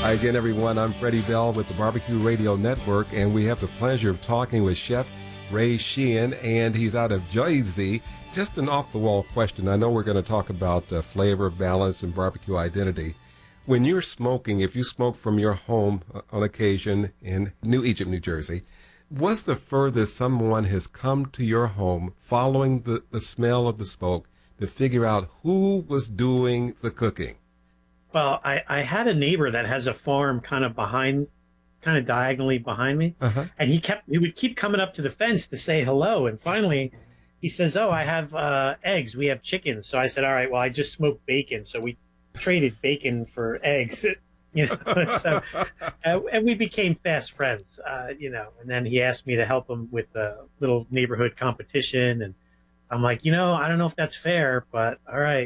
Hi again, everyone. I'm Freddie Bell with the Barbecue Radio Network, and we have the pleasure of talking with Chef Ray Sheehan, and he's out of Jersey. Just an off-the-wall question. I know we're going to talk about flavor, balance, and barbecue identity. When you're smoking, if you smoke from your home on occasion in New Egypt, New Jersey, what's the furthest someone has come to your home following the smell of the smoke to figure out who was doing the cooking? Well, I had a neighbor that has a farm kind of diagonally behind me, and he would keep coming up to the fence to say hello. And finally, he says, "Oh, I have eggs. We have chickens." So I said, "All right, well, I just smoked bacon, so we traded bacon for eggs." So and we became fast friends. And then he asked me to help him with the little neighborhood competition, and I'm like, I don't know if that's fair, but all right,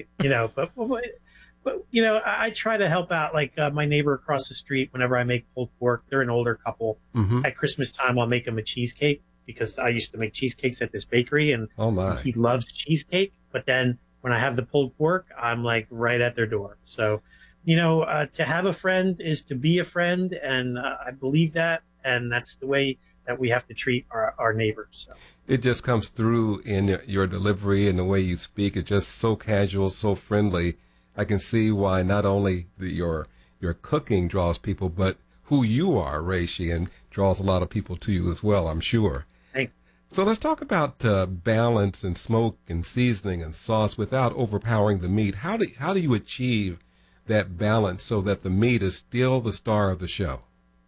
But, I try to help out, like my neighbor across the street, whenever I make pulled pork. They're an older couple. At Christmas time, I'll make them a cheesecake because I used to make cheesecakes at this bakery, and he loves cheesecake. But then when I have the pulled pork, I'm like right at their door. So, to have a friend is to be a friend, and I believe that, and that's the way that we have to treat our neighbors. So. It just comes through in your delivery and the way you speak. It's just so casual, so friendly. I can see why not only your cooking draws people, but who you are, Ray Sheehan, draws a lot of people to you as well, I'm sure. Thanks. So let's talk about balance and smoke and seasoning and sauce without overpowering the meat. How do you achieve that balance so that the meat is still the star of the show?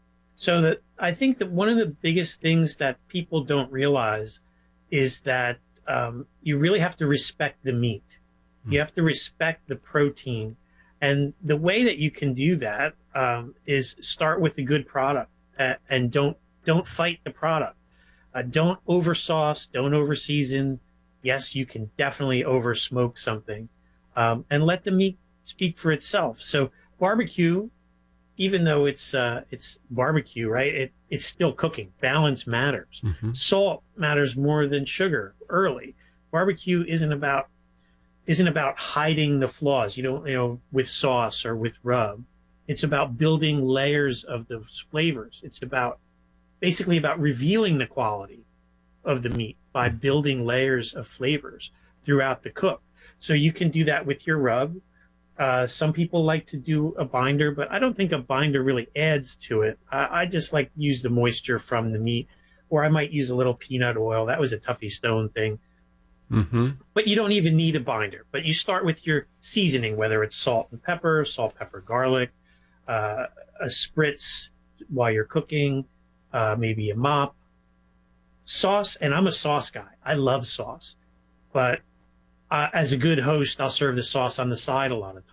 So I think that one of the biggest things that people don't realize is that you really have to respect the meat. You have to respect the protein. And the way that you can do that is start with a good product and don't fight the product. Don't over sauce, don't over season. Yes, you can definitely over smoke something, and let the meat speak for itself. So barbecue, even though it's barbecue, right? It's still cooking. Balance matters. Salt matters more than sugar early. Barbecue isn't about hiding the flaws, with sauce or with rub. It's about building layers of those flavors. It's basically about revealing the quality of the meat by building layers of flavors throughout the cook. So you can do that with your rub. Some people like to do a binder, but I don't think a binder really adds to it. I just like use the moisture from the meat, or I might use a little peanut oil. That was a Tuffy Stone thing. But you don't even need a binder. But you start with your seasoning, whether it's salt, pepper, garlic, a spritz while you're cooking, maybe a mop. Sauce, and I'm a sauce guy. I love sauce. But as a good host, I'll serve the sauce on the side a lot of